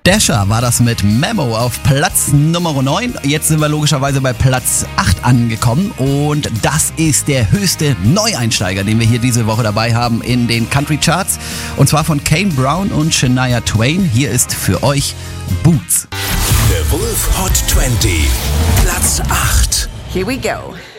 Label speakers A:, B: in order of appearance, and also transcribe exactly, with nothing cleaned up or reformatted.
A: Dasher war das mit Memo auf Platz Nummer neun. Jetzt sind wir logischerweise bei Platz acht angekommen und das ist der höchste Neueinsteiger, den wir hier diese Woche dabei haben in den Country Charts. Und zwar von Kane Brown und Shania Twain. Hier ist für euch Boots.
B: The Wolf Hot zwanzig, Platz acht.
C: Here we go.